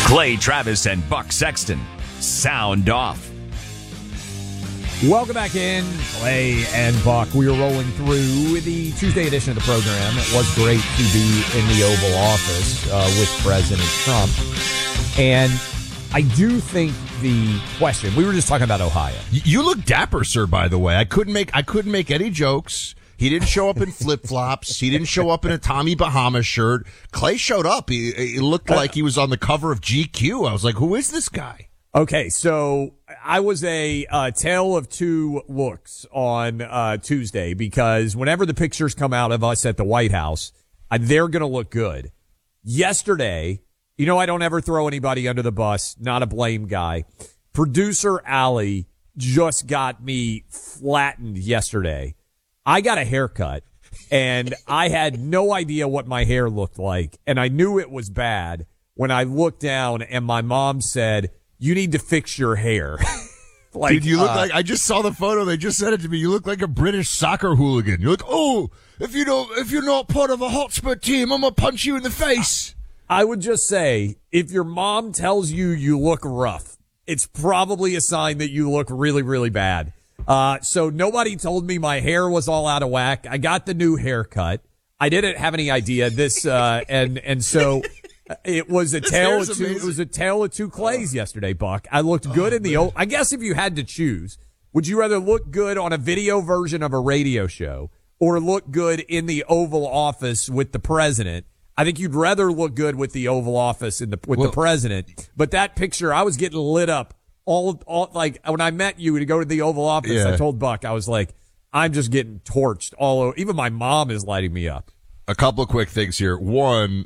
Clay Travis and Buck Sexton. Sound off. Welcome back in, Clay and Buck. We are rolling through the Tuesday edition of the program. It was great to be in the Oval Office with President Trump. And I do think the question, we were just talking about Ohio. You look dapper, sir, by the way. I couldn't make any jokes. He didn't show up in flip-flops. He didn't show up in a Tommy Bahama shirt. Clay showed up. He looked like he was on the cover of GQ. I was like, who is this guy? Okay, so I was a tale of two looks on Tuesday because whenever the pictures come out of us at the White House, they're going to look good. Yesterday, you know I don't ever throw anybody under the bus, not a blame guy. Producer Allie just got me flattened yesterday. I got a haircut, and I had no idea what my hair looked like, and I knew it was bad when I looked down and my mom said, "You need to fix your hair." Like, dude, you look like, I just saw the photo. They just sent it to me. You look like a British soccer hooligan. You're like, oh, if you're not part of a Hotspur team, I'm going to punch you in the face. I would just say, if your mom tells you you look rough, it's probably a sign that you look really, really bad. So nobody told me my hair was all out of whack. I got the new haircut. I didn't have any idea this, and so it was a tale of two. It was a tale of two Clays yesterday, Buck. I looked good in the old. I guess if you had to choose, would you rather look good on a video version of a radio show or look good in the Oval Office with the president? I think you'd rather look good with the Oval Office with the president. But that picture, I was getting lit up. All like when I met you to go to the Oval Office, yeah. I told Buck, I was like, I'm just getting torched all over. Even my mom is lighting me up. A couple of quick things here. One,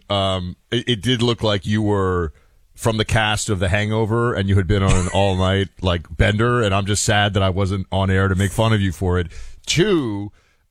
it did look like you were from the cast of The Hangover and you had been on an all night like bender, and I'm just sad that I wasn't on air to make fun of you for it. Two,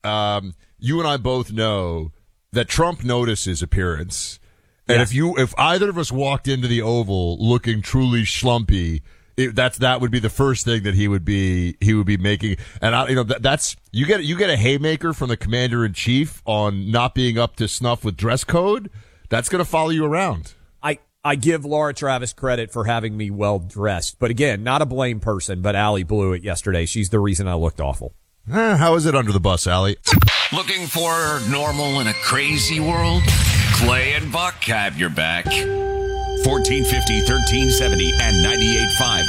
you and I both know that Trump noticed his appearance. And if either of us walked into the Oval looking truly schlumpy, that would be the first thing that he would be making. And that's you get a haymaker from the commander in chief on not being up to snuff with dress code. That's going to follow you around. I give Laura Travis credit for having me well dressed, but again, not a blame person. But Allie blew it yesterday. She's the reason I looked awful. How is it under the bus, Allie? Looking for normal in a crazy world? Clay and Buck have your back. 1450, 1370, and 98.5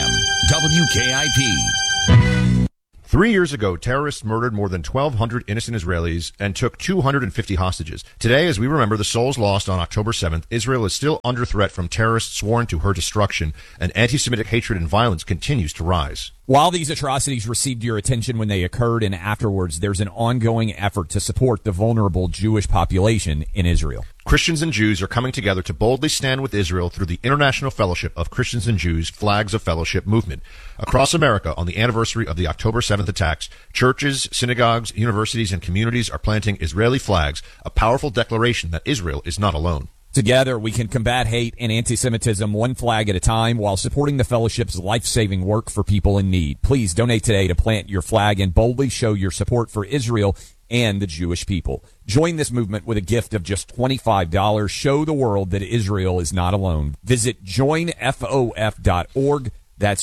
FM, WKIP. 3 years ago, terrorists murdered more than 1,200 innocent Israelis and took 250 hostages. Today, as we remember the souls lost on October 7th, Israel is still under threat from terrorists sworn to her destruction, and anti-Semitic hatred and violence continues to rise. While these atrocities received your attention when they occurred and afterwards, there's an ongoing effort to support the vulnerable Jewish population in Israel. Christians and Jews are coming together to boldly stand with Israel through the International Fellowship of Christians and Jews Flags of Fellowship movement. Across America, on the anniversary of the October 7th attacks, churches, synagogues, universities, and communities are planting Israeli flags, a powerful declaration that Israel is not alone. Together, we can combat hate and anti-Semitism one flag at a time while supporting the fellowship's life-saving work for people in need. Please donate today to plant your flag and boldly show your support for Israel and the Jewish people. Join this movement with a gift of just $25. Show the world that Israel is not alone. Visit joinfof.org. That's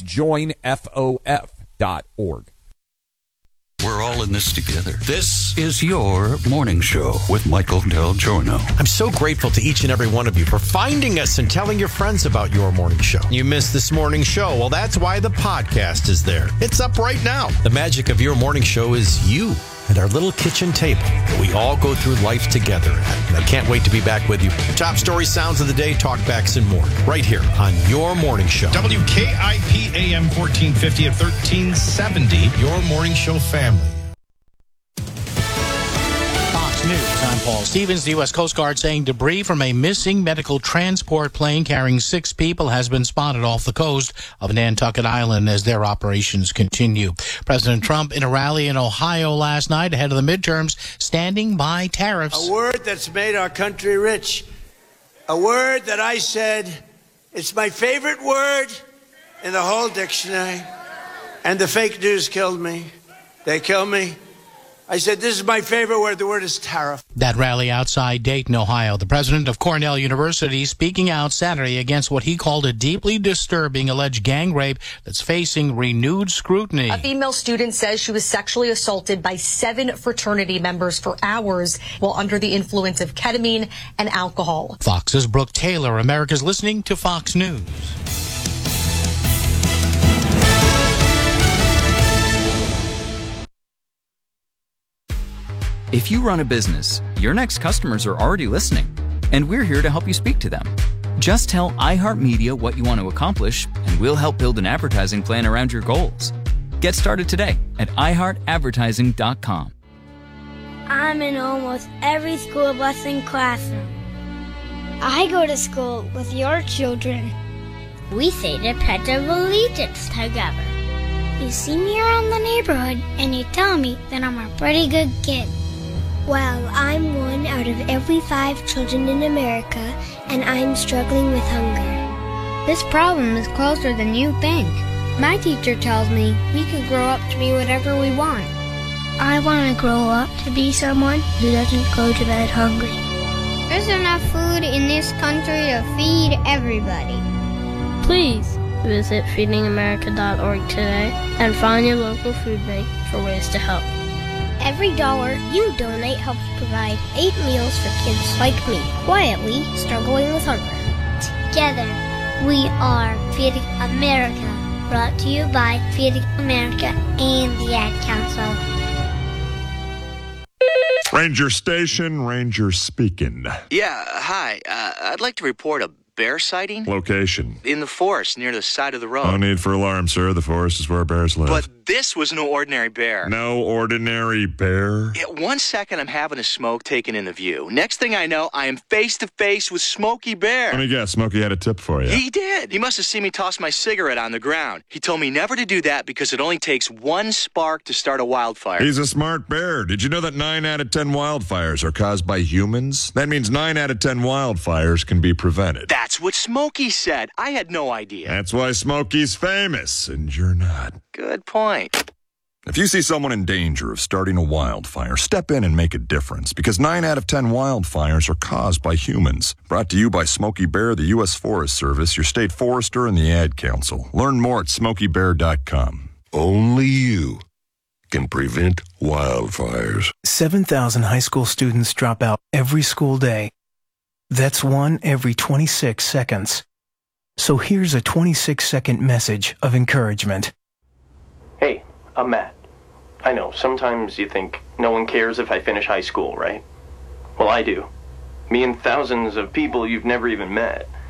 joinfof.org. We're all in this together. This is your morning show with Michael Del Giorno. I'm so grateful to each and every one of you for finding us and telling your friends about your morning show. You missed this morning show? Well, that's why the podcast is there. It's up right now. The magic of your morning show is you and our little kitchen table that we all go through life together at. And I can't wait to be back with you. Top stories, sounds of the day, talkbacks, and more. Right here on your morning show. WKIP AM 1450 at 1370. Your morning show family. Fox News, I'm Paul Stevens. The U.S. Coast Guard saying debris from a missing medical transport plane carrying 6 people has been spotted off the coast of Nantucket Island as their operations continue. President Trump in a rally in Ohio last night ahead of the midterms, standing by tariffs. A word that's made our country rich. A word that I said, it's my favorite word in the whole dictionary. And the fake news killed me. They killed me. I said, this is my favorite word. The word is tariff. That rally outside Dayton, Ohio. The president of Cornell University speaking out Saturday against what he called a deeply disturbing alleged gang rape that's facing renewed scrutiny. A female student says she was sexually assaulted by 7 fraternity members for hours while under the influence of ketamine and alcohol. Fox's Brooke Taylor. America's listening to Fox News. If you run a business, your next customers are already listening, and we're here to help you speak to them. Just tell iHeartMedia what you want to accomplish, and we'll help build an advertising plan around your goals. Get started today at iHeartAdvertising.com. I'm in almost every school bus and classroom. I go to school with your children. We say the Pledge of Allegiance together. You see me around the neighborhood, and you tell me that I'm a pretty good kid. Well, I'm 1 out of every 5 children in America, and I'm struggling with hunger. This problem is closer than you think. My teacher tells me we can grow up to be whatever we want. I want to grow up to be someone who doesn't go to bed hungry. There's enough food in this country to feed everybody. Please visit feedingamerica.org today and find your local food bank for ways to help. Every dollar you donate helps provide 8 meals for kids like me, quietly struggling with hunger. Together, we are Feeding America, brought to you by Feeding America and the Ad Council. Ranger Station, Ranger speaking. Yeah, hi. I'd like to report a bear sighting. Location? In the forest, near the side of the road. No need for alarm, sir. The forest is where bears live. But this was no ordinary bear. No ordinary bear? Yeah, 1 second, I'm having a smoke taken in the view. Next thing I know, I am face to face with Smokey Bear. Let me guess, Smokey had a tip for you. He did. He must have seen me toss my cigarette on the ground. He told me never to do that because it only takes 1 spark to start a wildfire. He's a smart bear. Did you know that 9 out of 10 wildfires are caused by humans? That means 9 out of 10 wildfires can be prevented. That's what Smokey said. I had no idea. That's why Smokey's famous, and you're not. Good point. If you see someone in danger of starting a wildfire, step in and make a difference, because 9 out of 10 wildfires are caused by humans. Brought to you by Smokey Bear, the U.S. Forest Service, your state forester, and the Ad Council. Learn more at SmokeyBear.com. Only you can prevent wildfires. 7,000 high school students drop out every school day. That's 1 every 26 seconds. So here's a 26-second message of encouragement. Hey, I'm Matt. I know, sometimes you think no one cares if I finish high school, right? Well, I do. Me and thousands of people you've never even met.